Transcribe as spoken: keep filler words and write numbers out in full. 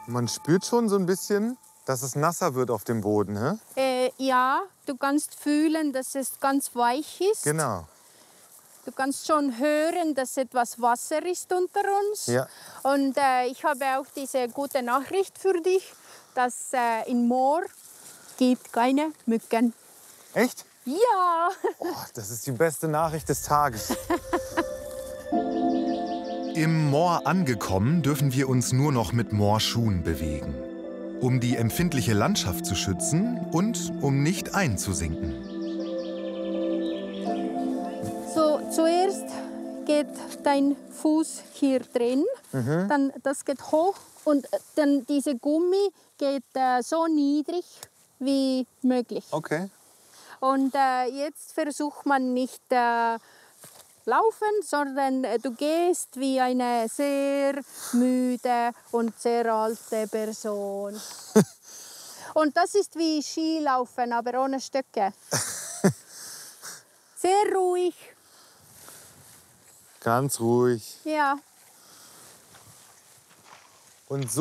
Man spürt schon so ein bisschen, dass es nasser wird auf dem Boden, hä? Äh, ja, du kannst fühlen, dass es ganz weich ist. Genau. Du kannst schon hören, dass etwas Wasser ist unter uns. Ja. Und äh, ich habe auch diese gute Nachricht für dich, dass äh, in Moor gibt keine Mücken. Echt? Ja! Oh, das ist die beste Nachricht des Tages. Im Moor angekommen, dürfen wir uns nur noch mit Moorschuhen bewegen, um die empfindliche Landschaft zu schützen und um nicht einzusinken. So, zuerst geht dein Fuß hier drin, Mhm. dann das geht hoch und dann diese Gummi geht äh, so niedrig wie möglich. Okay. Und äh, jetzt versucht man nicht äh, laufen, sondern äh, du gehst wie eine sehr müde und sehr alte Person. Und das ist wie Skilaufen, aber ohne Stöcke. Sehr ruhig. Ganz ruhig. Ja. Und so